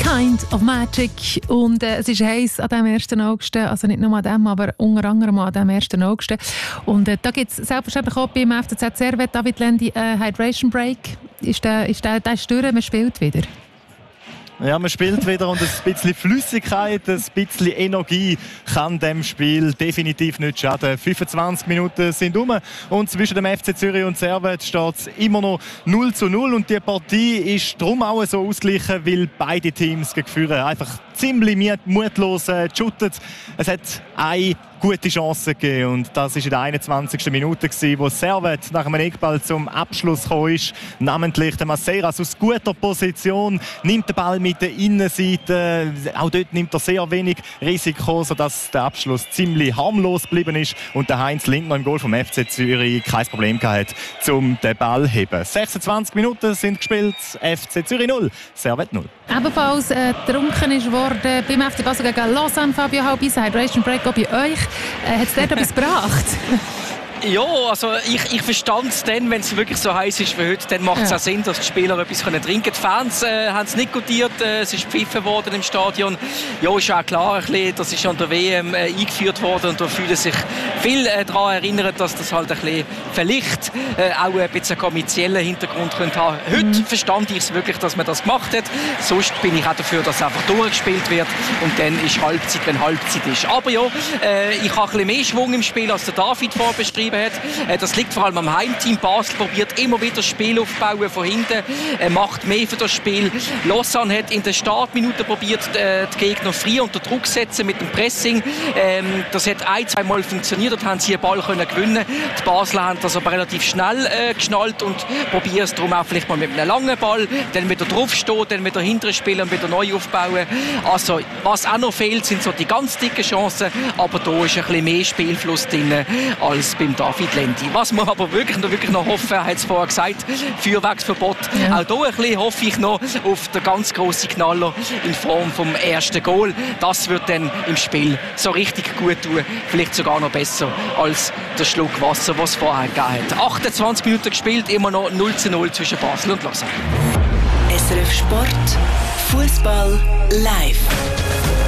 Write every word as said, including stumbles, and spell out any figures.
Kind of Magic. Und äh, es ist heiß an dem ersten August, also nicht nur an dem, aber unter anderem an dem ersten August. Und äh, da gibt es selbstverständlich auch beim F C Z Servet, David Lendi, äh, Hydration Break. Ist der, ist der, der ist durch, man spielt wieder? Ja, man spielt wieder und ein bisschen Flüssigkeit, ein bisschen Energie kann dem Spiel definitiv nicht schaden. fünfundzwanzig Minuten sind um und zwischen dem F C Zürich und Servet steht es immer noch null zu null und die Partie ist darum auch so ausgeglichen, weil beide Teams gegen Führer einfach ziemlich mutlos äh, shooten. Es hat eine gute Chance gegeben und das war in der einundzwanzigsten Minute, wo Servet nach einem Eckball zum Abschluss gekommen ist. Namentlich der Masseras aus guter Position nimmt den Ball mit der Innenseite. Auch dort nimmt er sehr wenig Risiko, sodass der Abschluss ziemlich harmlos geblieben ist und der Heinz Lindner im Goal vom F C Zürich kein Problem gehabt, um den Ball zu heben. sechsundzwanzig Minuten sind gespielt, F C Zürich null, Servet null. Ebenfalls äh, getrunken ist worden beim F C Basel gegen Lausanne, Fabio Halbis, Hydration Break auch bei euch. Äh, hat es dort etwas gebracht? Ja, also ich, ich verstand es dann, wenn es wirklich so heiß ist wie heute, dann macht es ja auch Sinn, dass die Spieler etwas trinken können. Die Fans äh, haben es nicht gutiert, äh, es ist gepfiffen worden im Stadion. Ja, ist auch klar, ein bisschen, das ist an der W M äh, eingeführt worden und da fühlen sich viele äh, daran erinnert, dass das halt ein bisschen vielleicht äh, auch ein bisschen einen kommerziellen Hintergrund könnte haben. Heute mhm. verstand ich es wirklich, dass man das gemacht hat. Sonst bin ich auch dafür, dass einfach durchgespielt wird und dann ist Halbzeit, wenn Halbzeit ist. Aber ja, äh, ich habe ein bisschen mehr Schwung im Spiel, als der David vorbeschrieben hat. Das liegt vor allem am Heimteam. Basel probiert immer wieder das Spiel aufbauen von hinten, er macht mehr für das Spiel. Lausanne hat in der Startminute probiert, die Gegner frei unter Druck zu setzen mit dem Pressing. Das hat ein, zwei Mal funktioniert, dort haben sie den Ball können gewinnen. Die Basler haben das aber relativ schnell äh, geschnallt und probieren es darum auch vielleicht mal mit einem langen Ball, dann wieder draufstehen, dann wieder hinterher spielen und wieder neu aufbauen. Also, was auch noch fehlt, sind so die ganz dicken Chancen, aber da ist ein bisschen mehr Spielfluss drin als beim David Lendi. Was man aber wirklich noch, wirklich noch hoffen, er hat es vorher gesagt, Feuerwerksverbot. Ja. Auch hier ein bisschen hoffe ich noch auf den ganz grossen Knaller in Form vom ersten Goal. Das wird dann im Spiel so richtig gut tun. Vielleicht sogar noch besser als der Schluck Wasser, was es vorher gegeben hat. achtundzwanzig Minuten gespielt, immer noch null zu null zwischen Basel und Lausanne. S R F Sport, Fußball live.